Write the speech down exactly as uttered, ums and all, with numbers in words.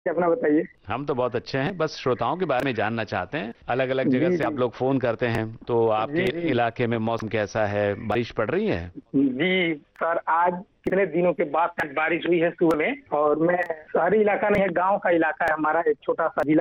अपना बताइए। हम तो बहुत अच्छे हैं, बस श्रोताओं के बारे में जानना चाहते हैं। अलग अलग जगह जी से जी आप लोग फोन करते हैं, तो जी आपके जी इलाके में मौसम कैसा है? बारिश पड़ रही है? जी सर, आज कितने दिनों के बाद आज बारिश हुई है सुबह में। और मैं शहरी इलाका नहीं है, गांव का इलाका है हमारा, एक छोटा सा जिला